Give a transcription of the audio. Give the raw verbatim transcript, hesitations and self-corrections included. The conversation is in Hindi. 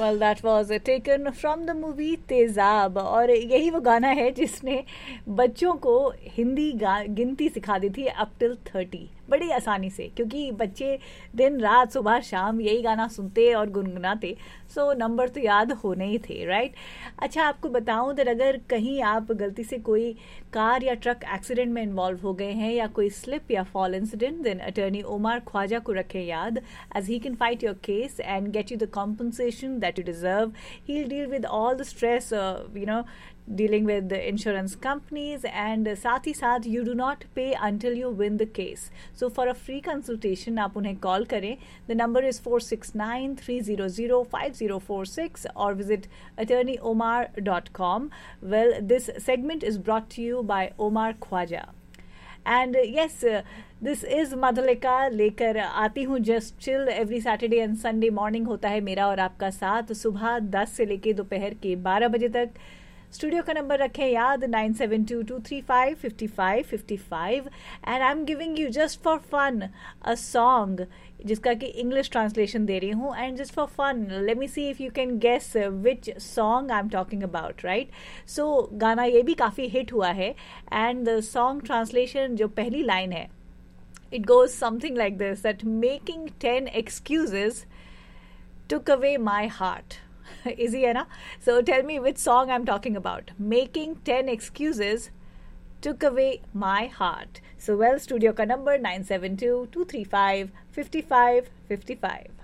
Well, that was taken from the movie तेजाब और यही वो गाना है जिसने बच्चों को हिंदी गिनती सिखा दी थी अप टिल थर्टी बड़ी आसानी से, क्योंकि बच्चे दिन रात सुबह शाम यही गाना सुनते और गुनगुनाते, सो नंबर तो याद होने ही थे, राइट। अच्छा, आपको बताऊं that अगर कहीं आप गलती से कोई कार या ट्रक एक्सीडेंट में इन्वॉल्व हो गए हैं या कोई स्लिप या fall incident, then attorney OMR Khwaja को रखें याद, as he can fight your case and get you the compensation that you deserve. He'll deal with all the stress, uh, you know, dealing with the insurance companies, and साथ ही साथ you do not pay until you win the case. So for a free consultation आप उन्हें कॉल करें. The number is four six nine, three zero zero, five zero four six or visit attorney omar dot com. Well, this segment is brought to you by Omar Khwaja. And yes, this is Madhulika लेकर आती हूँ just chill. Every Saturday and Sunday morning होता है मेरा और आपका साथ, सुबह दस से लेके दोपहर के बारह बजे तक। स्टूडियो का नंबर रखें याद nine seven to to three five fifty five fifty five and I am giving you just for fun a song जिसका कि इंग्लिश ट्रांसलेशन दे रही हूँ, and just for fun let me see if you can guess which song I am talking about, right. सो गाना ये भी काफ़ी हिट हुआ है, एंड द सॉन्ग ट्रांसलेशन जो पहली लाइन है, it goes something like this, that making ten excuses took away my heart. Easy है ना? So tell me which song I'm talking about. Making ten excuses took away my heart. So well, studio का number nine seven two, two three five, five five five five.